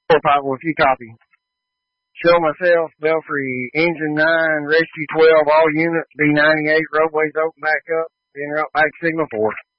451, if you copy. Show myself, Belfry, engine 9, rescue 12, all units, B98, roadways open back up, en route back signal 4.